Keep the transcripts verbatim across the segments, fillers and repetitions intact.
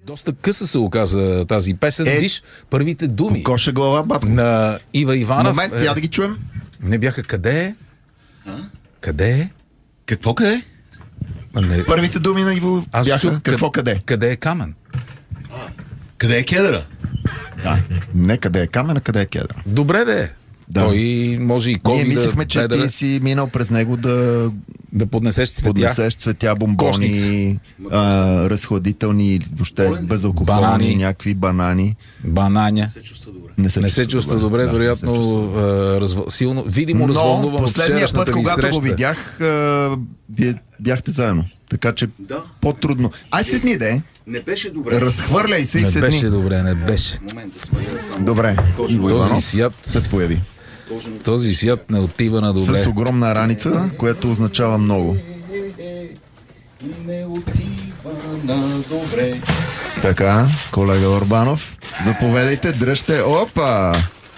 Доста къса се оказа тази песен. Е, виж първите думи. Коша глава, бабка. На Ива Иванов. Момент, я да ги чуем. Не бяха къде е? А? Къде е? Какво къде? Не. Първите думи на Иво Аз бяха чух, какво къде? Къде е Камен? А, къде е кедъра? Да. Не къде е Камен, а къде е кедъра. Добре да е. Да. Той може и COVID. Ние мислехме, че да, ти си минал през него да, да поднесеш цветя. Поднесеш цветя, бомбони, а, разхладителни, въобще безалкохолни, банани. Някакви банани. Бананя. Не се чувства добре. Не се, не се чувства добре, добре да, вероятно чувства. Разв... силно, видимо развълнувам от вчерашната път, ви когато среща. го видях, а, вие бяхте заедно. Така че да. По-трудно. Ай седни, де. Не беше добре. Разхвърляй се и седни. Не беше добре, не беше. Добре. Този свят се появи. Този свят не отива на добре. С огромна раница, което означава много. Не отива на добре. Така, колега Орбанов, заповедайте, дръжте. Опа!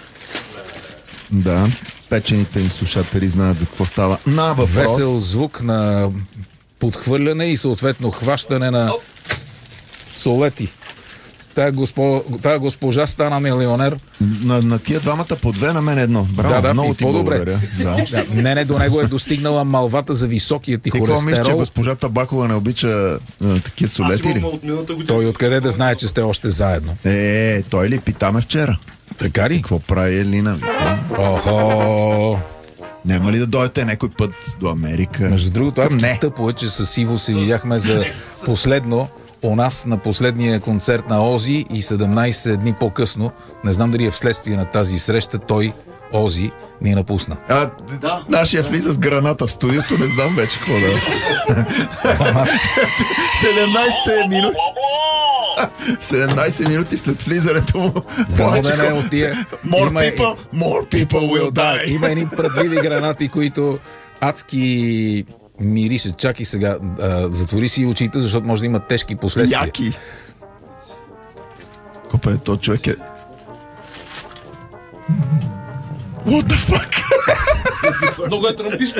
Да, печените им слушатели знаят за какво става. На въпрос. Весел звук на подхвърляне и съответно хващане на солети. Тая, госпо... Тая госпожа стана милионер. На, на тия двамата по две, на мен едно. Браво, да, да, много ти по-добре. благодаря. Да. Да, не, не, до него е достигнала малвата за високия ти холестерол. Ти какво мислиш, че госпожа Табакова не обича а, такива солети ли? Той откъде да знае, че сте още заедно? Е, той ли питаме вчера? Така ли? Какво прави Елина? Охо! Няма ли да дойдете някой път до Америка? Между другото, аз не тъпо е, че с Иво се видяхме за последно у нас на последния концерт на Ози и седемнайсет дни по-късно, не знам дали е вследствие на тази среща, той, Ози, ни напусна. А, да. Нашия влиза с граната в студиото, не знам вече какво да. седемнайсет минути. седемнайсет минути след влизането му. Да, не, от тия. More има, people, more people will die. Има едни предливи гранати, които адски мирише. Чакай сега, а, затвори си очите, защото може да има тежки последствия. Яки. Копе, то човек е... What the fuck? Много е трамписко.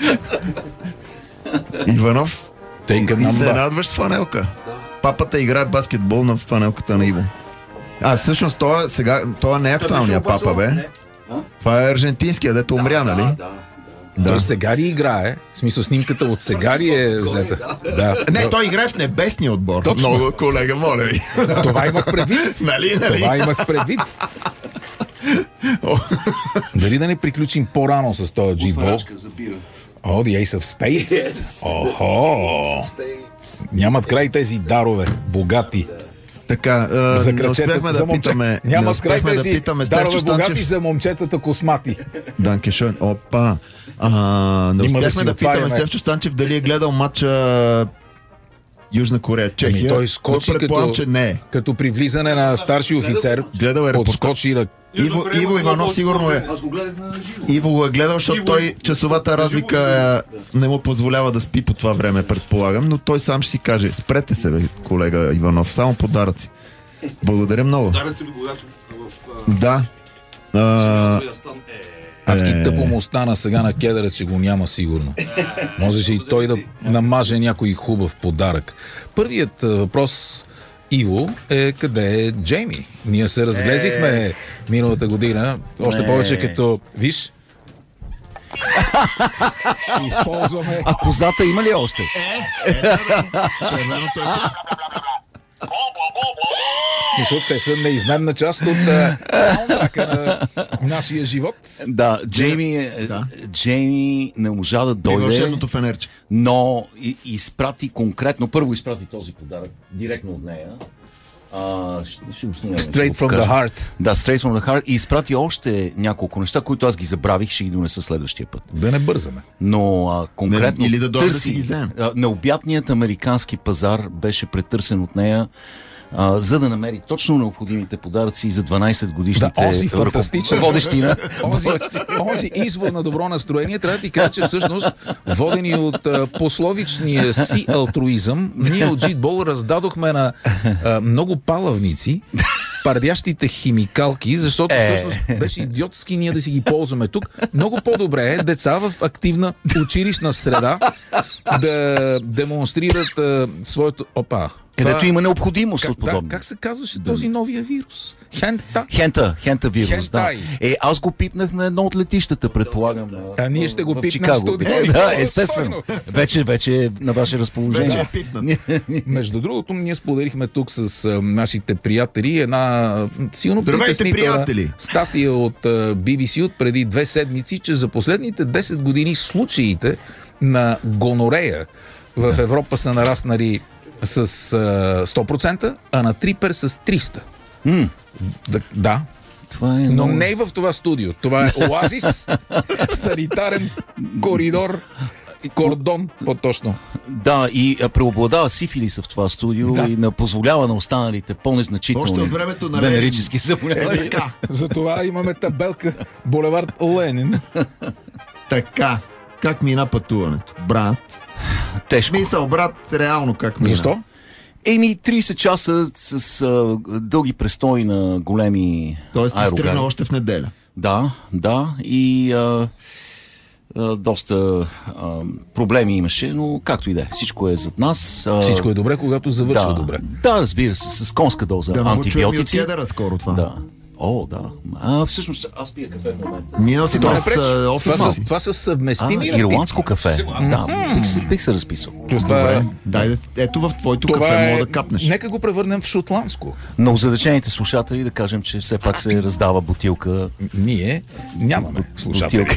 Иванов, изненадваш с фанелка. Да. Папата играе баскетбол на фанелката на Иво. А, всъщност, това сега, това не е актуалният папа, бе. Не. Това е аржентинския, дето да, умря, нали? Да, да. Да. Той сега ли играе? В смисъл, снимката от сега ли е взета? Да. Не, той играе в небесния отбор. Точно. Много, колега, моля ви. Това имах предвид. Нали, нали? Това имах предвид. Дали да не приключим по-рано с този джитбол? О, the Ace of Spades. Yes. Охо! Нямат край тези дарове, богати. Така, а, за не успяхме да питаме... Нямат край тези да питаме дарове богати за момчетата космати. Данкешон. Опа. А, не успяхме да, да питаме Стефчо Станчев дали е гледал матча Южна Корея, Чехия. Ами той скочи като, че не е. Като при влизане на старши офицер. Гледал е подскочи да... Иво, Иво Иванов сигурно е. Аз го гледах на живо. Иво го е гледал, защото той часовата разлика не му позволява да спи по това време, предполагам, но той сам ще си каже: спрете се, бе, колега Иванов, само подаръци. Благодаря много. Подаръци ли богато? Да. А, Адски тъпо му остана сега на кедъра, че го няма сигурно. Можеше и той да намаже някой хубав подарък. Първият въпрос, Иво, е къде е Джейми? Ние се разглезихме миналата година, още повече като, виж, използваме... А козата има ли още? Е, е, червеното е... Мисля, те са неизменна част от саундтрака на нашия живот. Да, Джейми, е, да. Джейми не можа да дойде, но и, изпрати конкретно, първо изпрати този подарък директно от нея. А, ще, ще снимем, Straight ще from the heart. Да, Straight from the heart. И изпрати още няколко неща, които аз ги забравих, ще ги донеса следващия път. Да не бързаме. Но а, конкретно не, или да търси, да си ги вземем. Необятният американски пазар беше претърсен от нея, Uh, за да намери точно необходимите подаръци за дванайсет годишните да, Ози фантастичен водещи на... Ози, Ози извор на добро настроение. Трябва да ти кажа, че всъщност водени от uh, пословичния си алтруизъм, ние от Джитбол раздадохме на uh, много палавници пардящите химикалки, защото е. всъщност беше идиотски ние да си ги ползваме тук. Много по-добре е деца в активна училищна среда да демонстрират uh, своето... Опа! Където това... има необходимост как, от подобно. Да, как се казваше този новия вирус? Хента. Хента, хента вирус, Хентай. да. Е, аз го пипнах на едно от летищата, предполагам. А, а ние ще го пипнем в студио. Е, да, естествено. Вече, вече е на ваше разположение. Между другото, ние споделихме тук с а, нашите приятели една силно притеснителна статия от а, Би Би Си от преди две седмици, че за последните десет години случаите на гонорея в Европа са нараснали с а, сто процента, а на трипер с триста. Mm. Да, да. Това е Но много... не и в това студио. Това е оазис, санитарен коридор, кордон, по-точно. Да, и преобладава сифилиса в това студио да. И не позволява на останалите по-незначителни венерически заболявания. Е, затова имаме табелка булевард Ленин. Така, как мина пътуването? Брат. Тежко. Мисъл, брат, реално как мина. Защо? Еми, трийсет часа с а, дълги престои на големи Тоест, ти стръгна още в неделя. Да, да. И а, а, доста а, проблеми имаше, но както и да е. Всичко е зад нас. А, всичко е добре, когато завършва да, добре. Да, разбира се, с конска доза да, антибиотици. Да, но кедъра скоро това. Да. О, да. А, всъщност, аз пия кафе в момента. Минал си това, това, това са съвместими. А, ирландско кафе. Да, бих се, бих се разписал. Добре, дай, ето в твоето това кафе е... мога да капнеш. Нека го превърнем в шотландско. Но озадачените слушатели да кажем, че все пак се раздава бутилка. Ние нямаме слушатели.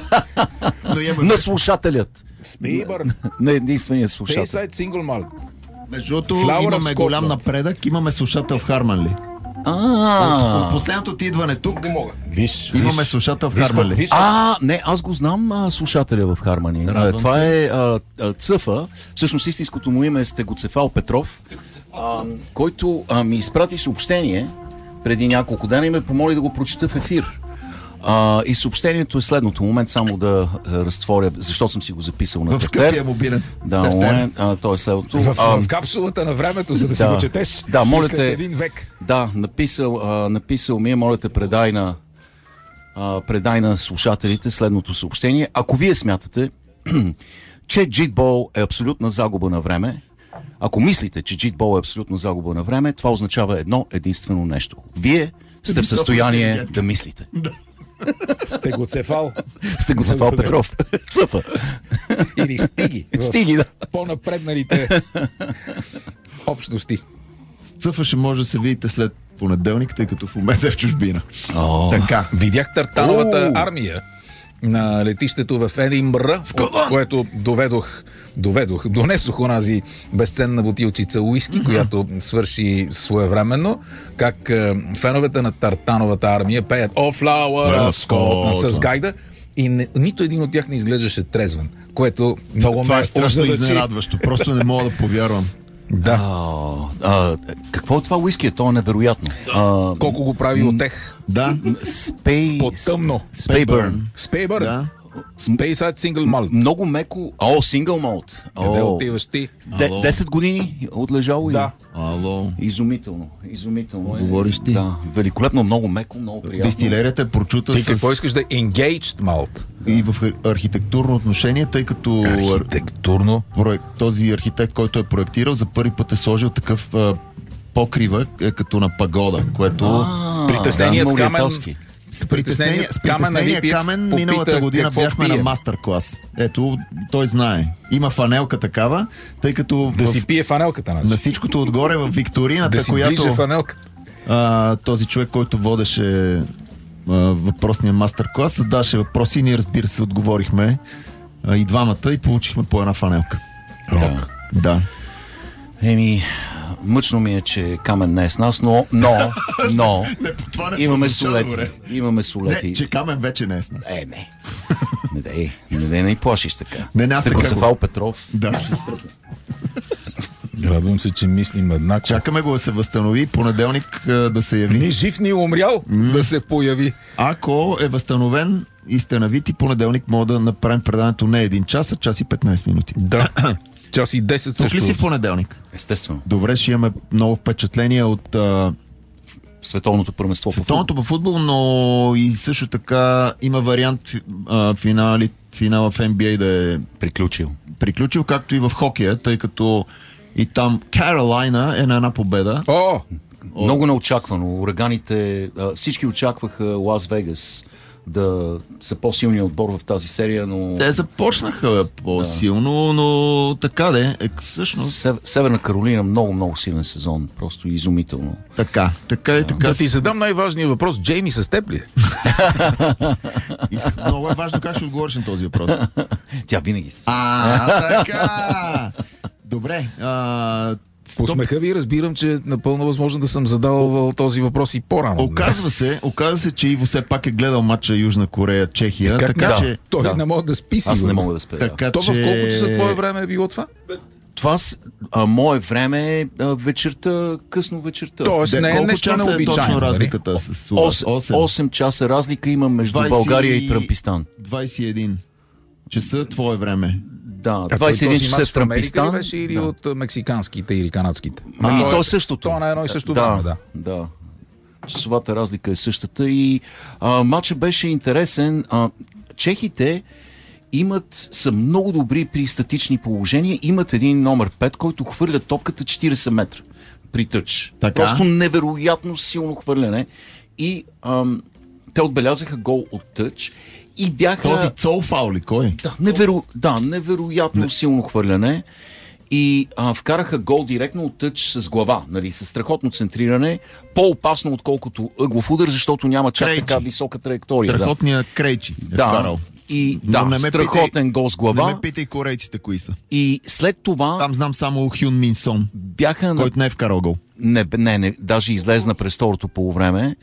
На слушателят. Спейбър. На единствения слушател. Бейсайд сингл малт. Между другото, имаме голям напредък. Имаме слушател в Харманли. А, от последното ти идване тук виж, имаме слушател в Хармани. А, не, аз го знам а, слушателя в Хармани. А, това е а, а, Цъфа. Всъщност истинското му име е Стегоцефал Петров, а, който а, ми изпрати съобщение преди няколко дена и ме помоли да го прочета в ефир. А, и съобщението е следното. Момент само да а, разтворя, защото съм си го записал на тефтер. В скъпия мобилен. Да, момент, а, то е следното. В, а, в капсулата на времето, за да, да си го четеш. Да, моля те, един век. Да, написал, а, написал ми е, моля те, предай на, а, предай на слушателите следното съобщение. Ако вие смятате, че джитбол е абсолютна загуба на време, ако мислите, че джитбол е абсолютна загуба на време, това означава едно единствено нещо. Вие сте в състояние да мислите. Стегоцефал. Стегоцефал Петров. Цъфа. Или стиги. Стиги, да. По-напредналите общности. Цъфа ще може да се видите след понеделник, тъй като в момента е в чужбина. О, така. Видях Тартановата армия на летището в Единбър, от което доведох, доведох, донесох онази безценна бутилчица уиски, която свърши своевременно, как е, феновете на Тартановата армия пеят О, Flower of Scotland с гайда и не, нито един от тях не изглеждаше трезвен, което много това ме е страшно изненадващо, просто не мога да повярвам. Да. А, а, какво е това уиски? То е невероятно. А, колко го прави от тех? Да. Спей... По-тъмно. Спейбърн. Спейбърн. Да. Спейсайд сингъл малт. Много меко. О, сингъл малт. Къде отиваш ти? десет години отлежало. Да. И... Ало. Изумително. Изумително. Говориш ти. Да. Великолепно, много меко, много приятно. Дистилерията е прочута ти с... какво искаш да е engaged малт? И в архитектурно отношение, тъй като... Архитектурно? Този архитект, който е проектирал, за първи път е сложил такъв а, покрива, е, като на пагода, което... Притесненият да, камен... С притеснение, с притеснение камен миналата година бяхме пие. На мастер клас. Ето, той знае. Има фанелка такава, тъй като... Да в... си пие фанелката, значи. На всичкото отгоре в викторината, да си която... фанелка. А, този човек, който водеше а, въпросния мастер клас, задаше въпроси и ние, разбира се, отговорихме а, и двамата и получихме по една фанелка. Да. Да. Еми... Мъчно ми е, че Камен не е с нас, но, но, но не, имаме солети. Имаме солети. Не, че Камен вече не е с нас. Е, не. Не дай, не дай, не плашиш така. Не, не, Стегоцефал Петров. Да. Радвам се, че мислим еднакво. Чакаме го да се възстанови, понеделник да се яви. Ни жив, ни умрял mm. да се появи. Ако е възстановен и сте навити, понеделник мога да направим предаването не един час, а час и петнайсет минути. Да. Час и десет също. Тук ли си в понеделник? Естествено. Добре, ще имаме много впечатления от а... Световното първенство Световното по футбол, но и също така има вариант а, финали, финала в Н Б А да е приключил. Приключил, както и в хокея, тъй като И там Каролайна е на една победа. О! Много неочаквано. Ураганите, всички очакваха Лас Вегас да са по-силният отбор в тази серия, но... Те започнаха бе, по-силно, да. но така де, е, всъщност... Сев, Северна Каролина много, много силен сезон. Просто изумително. Така, така и да. така. Да ти задам най-важния въпрос. Джейми с теб ли? Искам, много е важно как ще отговориш на този въпрос. Тя винаги се. А, така! Добре. А... По смеха ви разбирам, че е напълно възможно да съм задал този въпрос и по-рано. Оказва се, оказва се, че Иво все пак е гледал матча Южна Корея-Чехия. Как така да, че... Той да. не може да спи си. Аз не мога да спя. Така, То че... в колко часа твое време е било това? Това с, а, мое време е вечерта, късно вечерта. Тоест Де, не е нещо часа необичайно. Е точно нали? разликата с осем. осем часа разлика има между двайсет България и Тръмпистан. двайсет и един часа твое време. Да, А двайсет и един този часа мач в в Америка ли Тръмпистан. беше или Да. от мексиканските или канадските? Ами А, то е същото. То на едно и също да, време, да. да. Часовата разлика е същата и а, матчът беше интересен. А, чехите имат, са много добри при статични положения. Имат един номер пет, който хвърля топката четирийсет метра при тъч. Така? Просто невероятно силно хвърляне. И ам, те отбелязаха гол от тъч и бяха... Този Цол фаули, кой? Да, неверо... да невероятно Не. силно хвърляне. И а, вкараха гол директно от тъч с глава, нали, с страхотно центриране, по-опасно отколкото ъглов удар, защото няма чак Крейчи. така висока траектория. Страхотният Крейчи е да. вкарал. И Но да, не ме страхотен питай, гол с глава. Не ме питай корейците кои са. И след това Там знам само Хюн Мин Сон, бяха... на- който не е вкарал гол. Не, не, не, даже излезна през второто полувреме.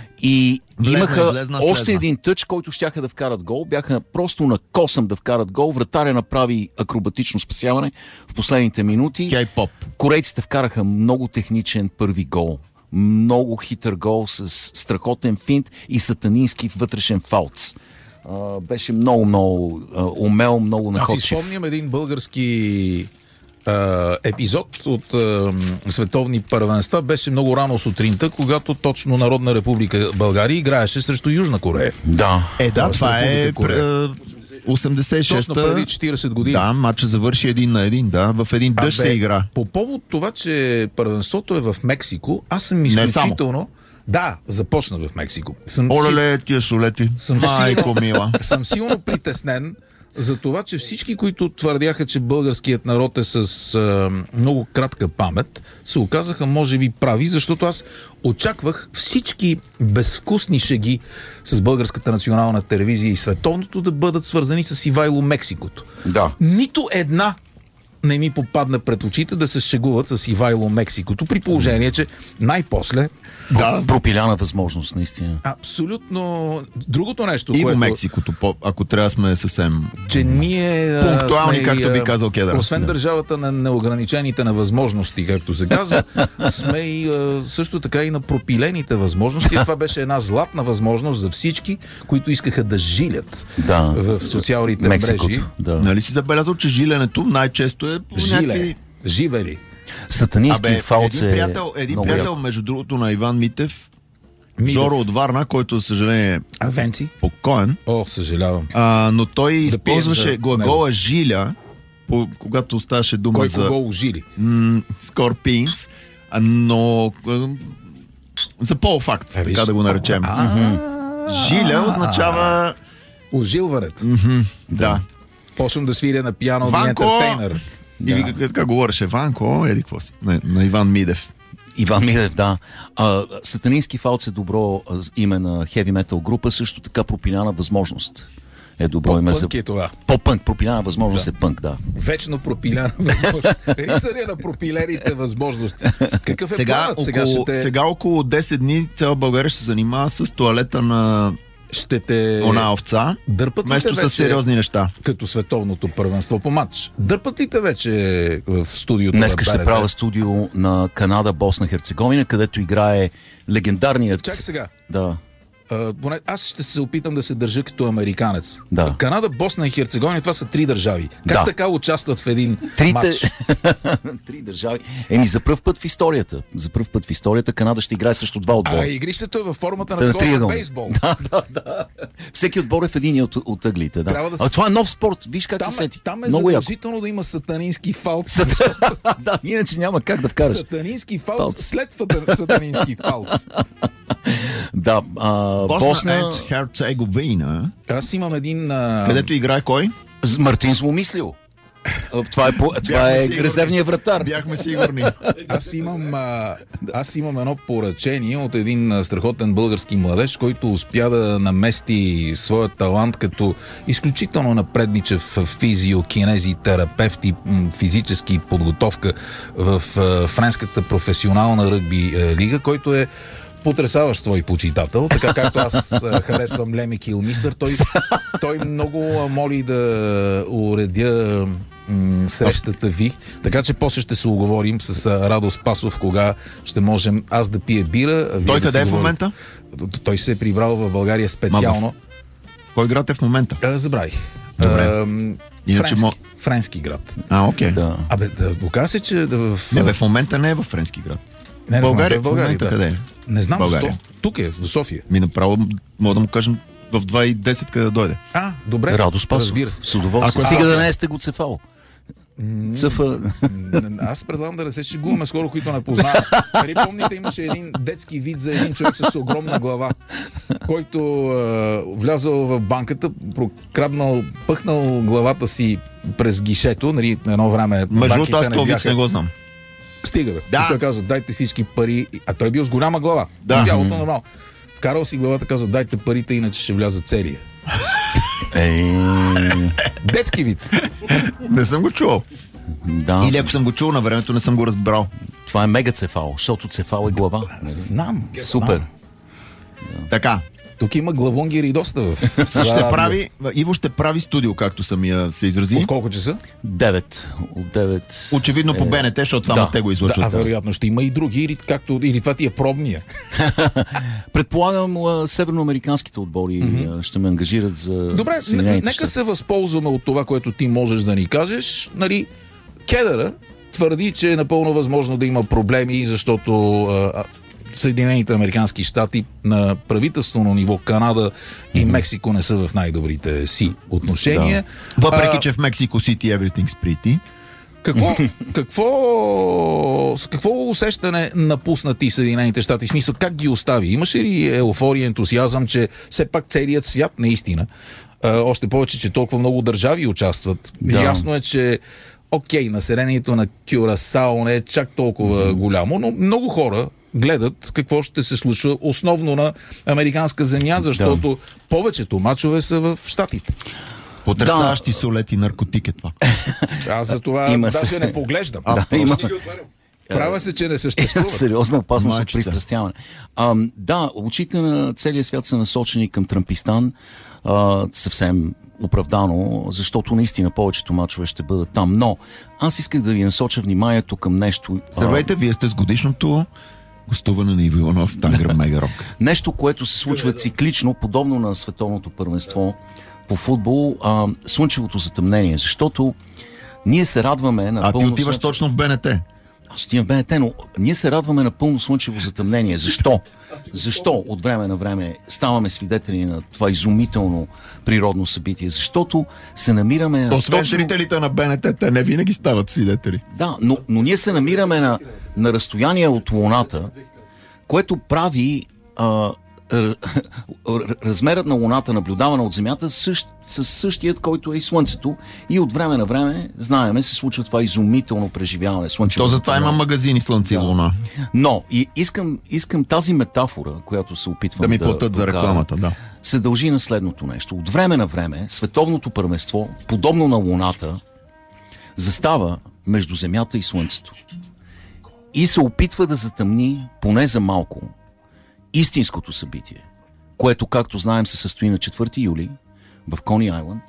И Влезна, имаха излезна, още слезна. един тъч, който щяха да вкарат гол. Бяха просто на косъм да вкарат гол. Вратаря направи акробатично спасяване в последните минути. Кей-поп. Корейците вкараха много техничен първи гол. Много хитър гол с страхотен финт и сатанински вътрешен фалц. А, беше много, много а, умел, много Аз си находчив. спомням един български а, епизод от а, световни първенства. Беше много рано сутринта, когато точно Народна република България играеше срещу Южна Корея. Да. Е, да, Тоест, това е Република Корея. пр- осемдесет и шеста. Точно преди четирийсет години. Да, матча завърши един на един, да. В един дъжд Абе, се игра. По повод това, че първенството е в Мексико, аз съм само. изключително... Да, започна в Мексико. Съм, си... Оле, тия солети. Съм Майко силно- мила. съм силно притеснен за това, че всички, които твърдяха, че българският народ е с а, много кратка памет, се оказаха може би прави, защото аз очаквах всички безвкусни шеги с Българската национална телевизия и световното да бъдат свързани с Ивайло Мексикото. Да. Нито една не ми попадна пред очите да се шегуват с Ивайло Мексикото, при положение, че най-после Да. Пропиляна възможност, наистина. абсолютно другото нещо, Иво което... Мексикото, по- ако трябва да сме съвсем... че ние а, Пунктуални, сме, както а, би казал Кедър. Освен Да. държавата на неограничените на възможности, както се казва, сме и а, също така и на пропилените възможности. Това беше една златна възможност за всички, които искаха да жилят Да. в социалните мрежи. Мексикото. Да. Нали си забелязал, че жиленето най-често е по Жиле, някакви... живели. Сатанински Абе, фалц един е приятел, един много приятел яко. между другото, на Иван Митев, Мидев. Жоро от Варна, който, за съжаление, е А Венци? покоен, О, съжалявам. а, но той пием използваше за глагола жиля, по, когато ставаше дума Кой за кого ожили? м- Скорпинс, а, но а, за полуфакт, Е, така виж. да го наречем. А, Жиля означава... Ожилването. Да. Почвам да свиря на пиано от Ванко! Entertainer. И вика, така говореше Ванко, еди какво си, на, на Иван Мидев. Иван Мидев, да. А, сатанински фалц е добро а, име на хеви метал група, също така пропиляна възможност е добро име за... По-пънк е това. По-пънк, пропиляна възможност е пънк, да. Вечно пропиляна възможност. Рицаря на пропилените възможности. Какъв е Сега, планът? Сега около, ще те... сега около десет дни цяла България ще се занимава с туалета на ще те... она овца, Дърпат ли вместо те с вече, сериозни неща. като световното първенство по матч? Дърпат ли те вече в студиото Днеска на ще Б Н Т? правя студио на Канада, Босна, Херцеговина, където играе легендарният... Чакай сега. Да. Uh, аз ще се опитам да се държа като американец. Да. Канада, Босна и Херцеговина, това са три държави. Как да. така участват в един Трите... матч? Три държави. Еми, за пръв път в историята. За пръв път в историята Канада ще играе срещу два отбора. А игрището е във формата на такова за бейсбол. Да, да, да. Всеки отбор е в един от, от ъглите. Да. Да а с... това е нов спорт. Виж как там се сети. Там е много задължително яко. Да има сатанински фалц. Сат... да, иначе няма как да вкараш. Сатанински фалц, фалц. След сатанински фалц. Да, а, Босна, Босна... Херцеговина. Аз имам един... А... Където играе кой? Мартин Зломислил. Това е, по... това е резервният вратар. Бяхме сигурни. Аз имам, а, аз имам едно поръчение от един страхотен български младеж, който успя да намести своя талант като изключително напредничев физиокинезитерапевт и физически подготовка в френската професионална ръгби лига, който е потресаващ твой почитател, така както аз а, харесвам Леми Килмистър. Той, той много моли да уредя м, срещата ви, така че после ще се оговорим с а, Радо Спасов, кога ще можем аз да пия бира. А той да къде е в момента? Той се е прибрал в България специално. Мама. Кой град е в момента? А, забравих. Добре. А, френски, мо... френски град. А, окей. Да. Абе, да, оказа се, че да в... Не, бе, в момента не е в френски град. Не, не, България, в България, в момента да. къде е? Не знам България. защо. Тук е, в София. Ми направо мога да му кажем в два и десет къде да дойде. А, добре. Радо Спасов. Разбира се. С удоволствие. Стига да не е стегоцефал. Цъфа. Аз предлагам да не се шегуваме с хора, които не познавам. Нали помните, имаше един детски вид за един човек с огромна глава, който е, влязъл в банката, прокраднал, пъхнал главата си през гишето, нали, на едно време Между аз това вид не го знам. Стига, бе. Да. И той казва, дайте всички пари. А той бил с голяма глава. Да. Тялото нормално. Вкарал си главата, казва, дайте парите, иначе ще вляза целия. Ей... Детски вид. Не съм го чувал. Да. Или ако съм го чул на времето, не съм го разбрал. Това е мегацефал, защото цефал е глава. Знам. Супер. Знам. Така. Тук има главонгери доста в... Ще прави, Иво ще прави студио, както самия се изрази. От колко часа? девет. От девет. Очевидно по БНТ, защото само да. те го излъчват. Да, а вероятно ще има и други, или, както, или това ти е пробния. Предполагам, северноамериканските отбори mm-hmm. ще ме ангажират за... Добре, нека щати. Се възползваме от това, което ти можеш да ни кажеш. Нали, Кедъра твърди, че е напълно възможно да има проблеми, защото а, Съединените американски щати на правителствено ниво, Канада и Мексико не са в най-добрите си отношения. Да. Въпреки, а, че в Мексико Сити everything's pretty. Какво, какво, какво усещане напуснати Съединените щати? В смисъл, как ги остави? Имаше ли еуфория, ентусиазъм, че все пак целият свят наистина, а, още повече, че толкова много държави участват. Да. Ясно е, че окей, населението на Кюрасао не е чак толкова mm-hmm. голямо, но много хора гледат какво ще се случва основно на американска земя, защото да. Повечето мачове са в щатите. Потресаващи да. Солет и наркотик е това. Аз за това има даже се... не поглеждам. Да, а, има... Права се, че не съществува. Сериозна опасност от пристрастяване. А, да, очите на целия свят са насочени към Трампистан. А, съвсем оправдано, защото наистина повечето мачове ще бъдат там. Но аз исках да ви насоча вниманието към нещо. Здравейте, вие сте с годишното гостуване на Иво Иванов в Тангра Мегарок. Нещо, което се случва циклично, подобно на световното първенство по футбол, а, слънчевото затъмнение. Защото ние се радваме на А пълно ти отиваш слънчево... точно в БНТ. Аз отивам в БНТ, но ние се радваме на пълно слънчево затъмнение. Защо? Защо от време на време ставаме свидетели на това изумително природно събитие? Защото се намираме на... Освен точно... зрителите на БНТ, те не винаги стават свидетели. Да, но, но ние се намираме на, на разстояние от Луната, което прави а, размерът на Луната, наблюдавана от Земята, същ, със същият, който е и Слънцето. И от време на време, знаеме, се случва това изумително преживяване. То затова има магазини Слънце да. И Луна. Но и искам, искам тази метафора, която се опитвам да... Да ми да платят за рекламата, да. Се дължи на следното нещо. От време на време, световното първенство, подобно на Луната, застава между Земята и Слънцето. И се опитва да затъмни, поне за малко, истинското събитие, което, както знаем, се състои на четвърти юли в Кони Айланд.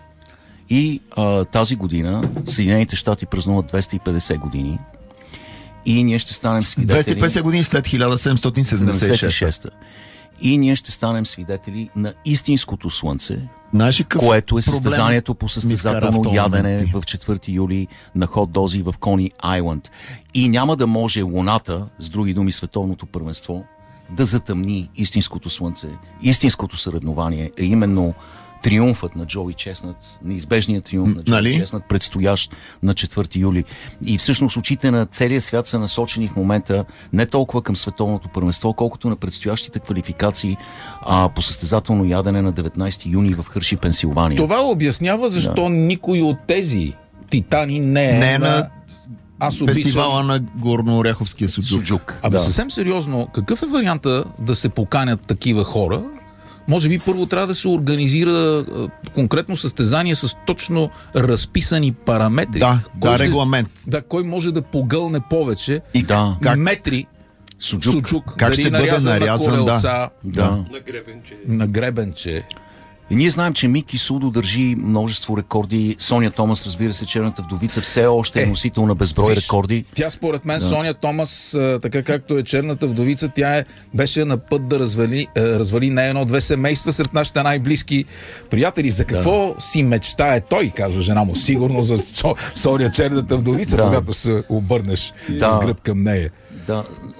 И а, тази година Съединените щати празнуват двеста и петдесет години. И ние ще станем свидетели... двеста и петдесет години след хиляда седемстотин седемдесет и шеста. и ние ще станем свидетели на истинското слънце, Знаеш, което е състезанието по състезателно ядене в четвърти юли на хот дози в Кони Айланд. И няма да може Луната, с други думи световното първенство, да затъмни истинското слънце, истинското съревнование, е именно триумфът на Джоуи Чеснат, неизбежният триумф на Джоуи нали? Чеснат, предстоящ на четвърти юли. И всъщност очите на целия свят са насочени в момента не толкова към световното първенство, колкото на предстоящите квалификации а, по състезателно ядене на деветнайсети юни в Хърши, Пенсилвания. Това обяснява защо да. никой от тези титани не е, не е на... на... Аз обичам... фестивала на Горно-Оряховския суджук. суджук. Абе да. съвсем сериозно, какъв е варианта да се поканят такива хора? Може би първо трябва да се организира а, конкретно състезание с точно разписани параметри. Да, кой да, ще, регламент. Да, кой може да погълне повече и да. метри суджук. суджук. Как ще бъде нарязан, да. да. На гребенче. На гребенче. И ние знаем, че Мики Судо държи множество рекорди. Соня Томас, разбира се, черната вдовица, все още е носител на безброй виж, рекорди. Тя според мен, да. Соня Томас, така както е черната вдовица, тя е, беше на път да развали, развали не едно-две семейства сред нашите най-близки приятели. За какво да. си мечтае той, казва жена му, сигурно за Соня черната вдовица, да. когато се обърнеш да. с гръб към нея. Да,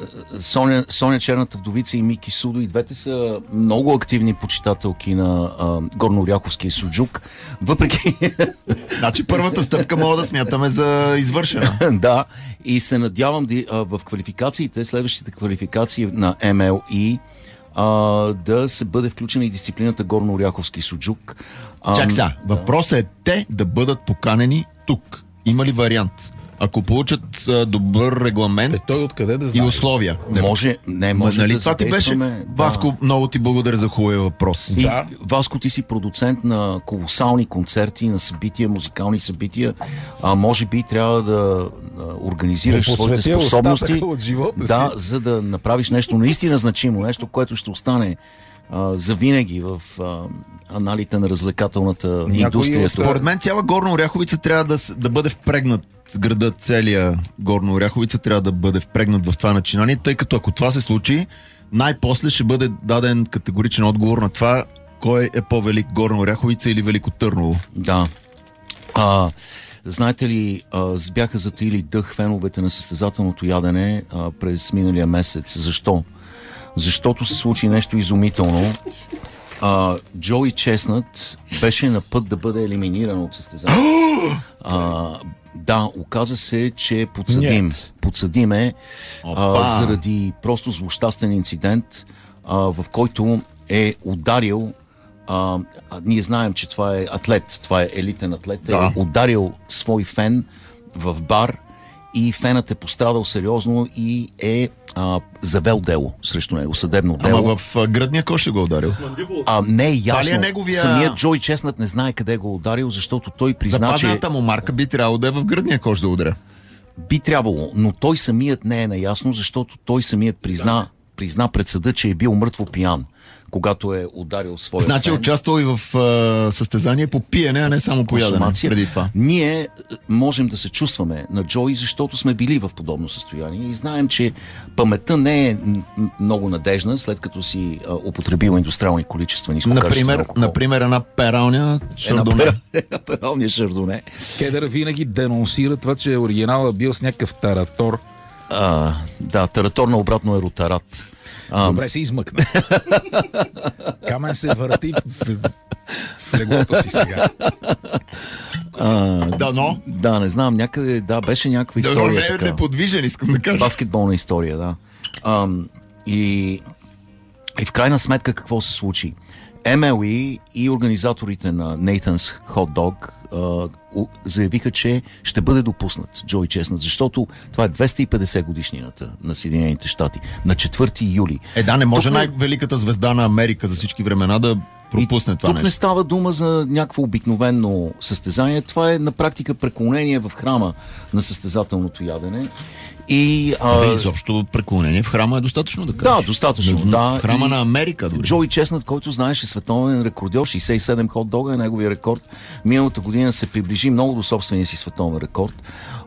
Соня, Соня черната вдовица и Мики Судо, и двете са много активни почитателки на а, Горно-Оряховския суджук, въпреки... Значи първата стъпка мога да смятаме за извършена. Да, и се надявам да, а, в квалификациите, следващите квалификации на Ем Ел И, а, да се бъде включена и дисциплината Горно-Оряховски суджук. Чак сега, да. Въпросът е те да бъдат поканени тук. Има ли вариант? Ако получат а, добър регламент е, той откъде да знае? И условия. Не може, не може нали, да това ти беше, да. Васко, много ти благодаря за хубавия въпрос. И, да. Васко, ти си продуцент на колосални концерти, на събития, музикални събития. А може би трябва да организираш своите способности, от живота да, си. за да направиш нещо наистина значимо, нещо, което ще остане а, завинаги в а, аналите на развлекателната Някой индустрия. Според мен цяла Горна Оряховица трябва да, да бъде впрегнат с града, целия Горна Оряховица трябва да бъде впрегнат в това начинание, тъй като ако това се случи, най-после ще бъде даден категоричен отговор на това, кой е по-велик, Горна Оряховица или Велико Търново. Да. А, знаете ли, а, бяха затаили дъх феновете на състезателното ядене а, през миналия месец. Защо? Защото се случи нещо изумително. Uh, Джоуи Чеснат беше на път да бъде елиминиран от състезанието. uh, да, оказа се, че е подсъдим. Нет. Подсъдим е uh, заради просто злощастен инцидент, uh, в който е ударил uh, ние знаем, че това е атлет, това е елитен атлет, да. Е ударил свой фен в бар и фенът е пострадал сериозно и е а, завел дело срещу него, съдебно дело. Ама в а, гръдния кош ли го ударил? А, не е ясно. Е неговия... Самият Джоуи Чеснат не знае къде го ударил, защото той призна, че... Запазната му марка би трябвало да е в гръдния кош да ударя. Би трябвало, но той самият не е наясно, защото той самият призна, призна пред съда, че е бил мъртво пиян, когато е ударил своя Значи фен. Участвал и в а, състезание по пиене, а не само по ядене преди това. Ние можем да се чувстваме на Джоуи, защото сме били в подобно състояние и знаем, че паметта не е много надежна, след като си а, употребил индустриални количества нискокачествен алкохол. Например, една пералня шардоне. Една пералня шардоне. Кедър винаги денонсира това, че оригиналът бил с някакъв таратор. А, да, таратор на обратно е ротарат. А, Добре се измъкна. Камен се върти в, в леглото си сега. А, да, но? Да, не знам, някъде, да, беше някаква да, история. Не, така. Неподвижен, искам да кажа. Баскетболна история, да. А, и, и в крайна сметка какво се случи? Ем Ел И и организаторите на Nathan's Hot Dog а, заявиха, че ще бъде допуснат Джоуи Чеснат, защото това е двеста и петдесет годишнината на Съединените щати, на четвърти юли. Е, да, не може тук най-великата звезда на Америка за всички времена да пропусне и това тук нещо. Не става дума за някакво обикновено състезание, това е на практика преклонение в храма на състезателното ядене. И, а... изобщо преклонение в храма е достатъчно да кажеш. Да, достатъчно, в, да. В храма и... на Америка дори. Джоуи Чеснат, който знаеше световен рекордьор, шейсет и седем хот дога е неговия рекорд. Миналата година се приближи много до собствения си световен рекорд.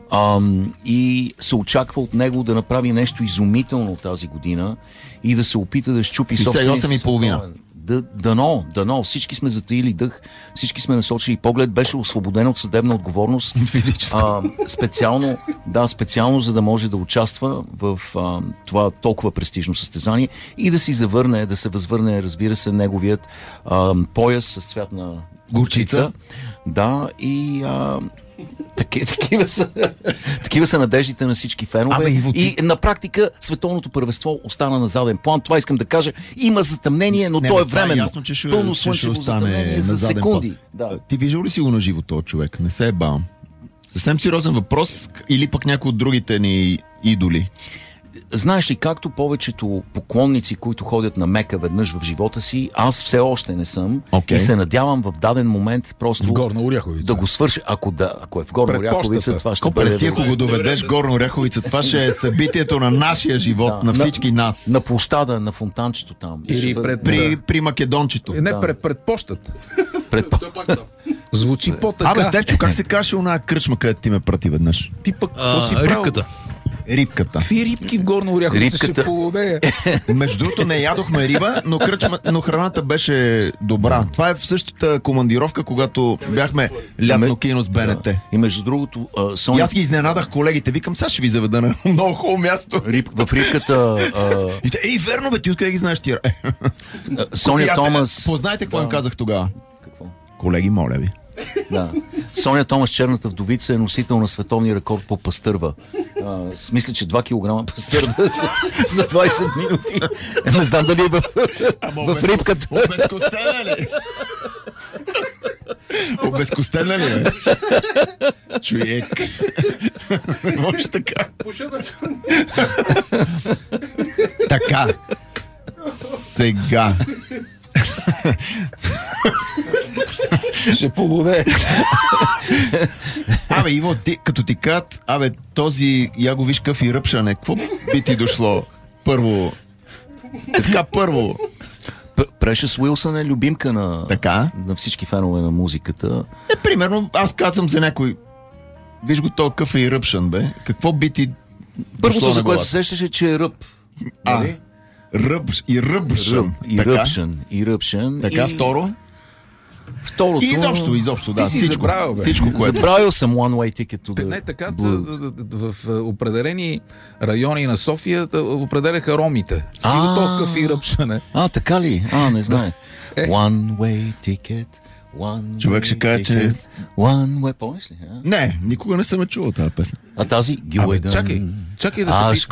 А, и се очаква от него да направи нещо изумително тази година и да се опита да щупи собствения си световен. Да, дано, дано. Всички сме затаили дъх, всички сме насочили поглед, беше освободен от съдебна отговорност. А, специално, да, специално за да може да участва в а, това толкова престижно състезание и да си завърне, да се възвърне, разбира се, неговият а, пояс с цвят на горчица. Да, и а, Таки, такива, са, такива са надеждите на всички фенове. Абе, Иво, ти... И на практика световното първенство остана на заден план. Това искам да кажа. Има затъмнение, но не, то е временно. Е ясно, че ще, пълно че слънчево ще остане затъмнение за секунди. Да. Ти виждал ли си го на живо този човек? Не се е бавам. Съвсем сериозен въпрос. Или пък някой от другите ни идоли? Знаеш ли, както повечето поклонници, които ходят на Мека веднъж в живота си, аз все още не съм okay. и се надявам в даден момент просто в Горна Оряховица да го свърши. Ако, да, ако е в Горна Оряховица, това ще Копре, бъде... Ти ако го доведеш в Горна Оряховица, това ще е събитието на нашия живот, да, на всички на, нас. На площада, на фонтанчето там. Или бъде... пред, при, при Македончето. Не, да. пред, пред пощата. Пред... Звучи по-така. Абе, Стефчо, как се каже она кръчма, където ти ме прати веднъж? Ти пък, какво си правил? Рибката. Рибката. Какви рибки в Горна Оряховица ще полудея? Между другото не ядохме риба, но, кръчма, но храната беше добра. Това е в същата командировка, когато бяхме лятно кино с БНТ. Да. И между другото... А, Соня... И аз ги изненадах колегите. Викам, сега ще ви заведа на много хубаво място. Риб, в рибката... А... И те, ей, верно бе, ти откъде ги знаеш тия? Соня Томас... Познайте какво да. им казах тогава. Какво? Колеги, моля ви. Да. Соня Томас, черната вдовица, е носител на световния рекорд по пастърва. А, мисля, че два килограма пастърва за, за двайсет минути. Не знам дали е в, в рибката. Обезкостена ли? Обезкостена ли е? Човек. Не може така. Така. Сега. Ще полуде. Абе, Иво, ти, като ти кат, абе, този, я го виж къв и ръпшане, какво би ти дошло първо? Е така, първо. Прешъс Уилсън е любимка на, така? на всички фенове на музиката. Е, примерно, аз казвам за някой, виж го този къв и ръпшан, бе. Какво би ти първото, за което се сещаше, че е ръб. А, ръб и ръбшан. И ръбшан. И ръбшан. Така, и... второ? Второто... И изобщо, изобщо, да. Ти си всичко, забравил, бе. Всичко, което... Забравил съм One Way Ticket to the Не, така, в определени райони на София определяха ромите. Стига толкова и ръпшане. А, така ли? А, не знае. One Way Ticket... One Човек ще каже, че... One way, помниш ли? А? Не, никога не съм е чувал тази песен. А тази? Абе, чакай, чакай да Аз